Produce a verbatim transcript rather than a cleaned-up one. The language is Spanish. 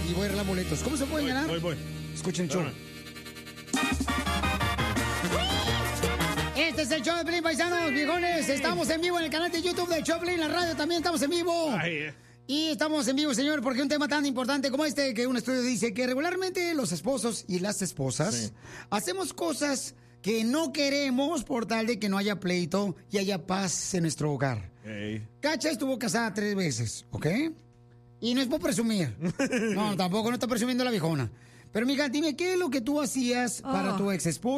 y voy a regalar boletos. ¿Cómo se pueden Voy, ganar? voy, voy. Escuchen el show. Este es el show de Pelín, paisanos, viejones. Estamos en vivo en el canal de YouTube de Choplin, en la radio también estamos en vivo. Ay, eh. Y estamos en vivo, señor, porque un tema tan importante como este, que un estudio dice que regularmente los esposos y las esposas Sí. hacemos cosas que no queremos por tal de que no haya pleito y haya paz en nuestro hogar. Ey. Cacha estuvo casada tres veces, ¿ok? Y no es por presumir. No, tampoco no está presumiendo la viejona. Pero, mija, dime, ¿qué es lo que tú hacías para Oh. tu ex esposo?